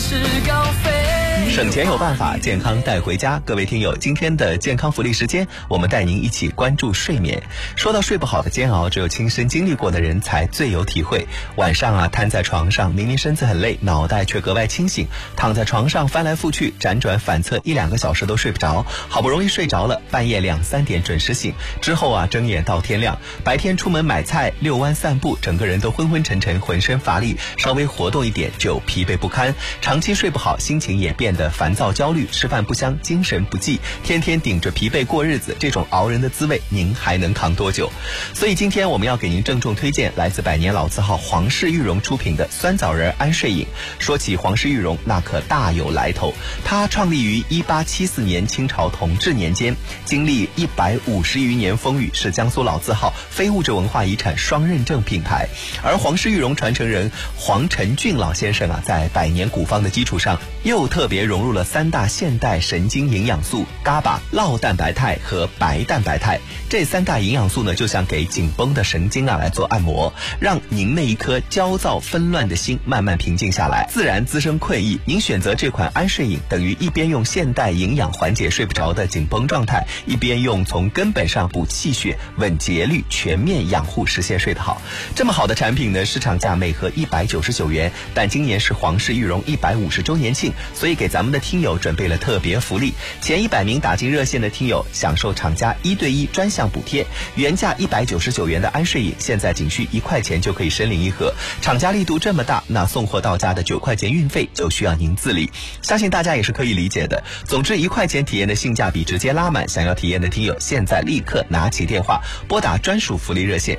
是高飞。 省钱有办法，健康带回家。各位听友，今天的健康福利时间，我们带您一起关注睡眠。说到睡不好的煎熬，只有亲身经历过的人才最有体会。晚上瘫在床上，明明身子很累，脑袋却格外清醒，躺在床上翻来覆去，辗转反侧1-2个小时都睡不着，好不容易睡着了，半夜2-3点准时醒，之后睁眼到天亮。白天出门买菜、遛弯散步，整个人都昏昏沉沉，浑身乏力，稍微活动一点就疲惫不堪。长期睡不好，心情也变得烦躁焦虑，吃饭不香，精神不济，天天顶着疲惫过日子，这种熬人的滋味您还能扛多久？所以今天我们要给您郑重推荐来自百年老字号皇氏玉荣出品的酸枣仁安睡饮。说起皇氏玉荣，那可大有来头，它创立于1874年清朝同治年间，经历150余年风雨，是江苏老字号非物质文化遗产双认证品牌。而皇氏玉荣传承人黄承俊老先生在百年古方的基础上，又特别融入了3大现代神经营养素伽巴、酪蛋白肽和白蛋白肽。这3大营养素呢，就像给紧绷的神经来做按摩，让您那一颗焦躁纷乱的心慢慢平静下来，自然滋生困意。您选择这款安睡饮，等于一边用现代营养缓解睡不着的紧绷状态，一边用从根本上补气血、稳节律、全面养护，实现睡得好。这么好的产品呢，市场价每盒199元，但今年是皇氏玉荣150周年庆，所以给咱们的听友准备了特别福利，前100名打进热线的听友享受厂家1对1专项补贴，原价199元的安睡饮，现在仅需1块钱就可以申领一盒。厂家力度这么大，那送货到家的9块钱运费就需要您自理，相信大家也是可以理解的。总之1块钱体验的性价比直接拉满，想要体验的听友现在立刻拿起电话拨打专属福利热线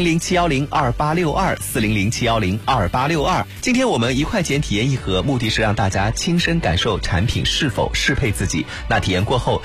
400-710-2862，400-710-2862。今天我们1块钱体验一盒，目的是让大家亲身感受产品是否适配自己。那体验过后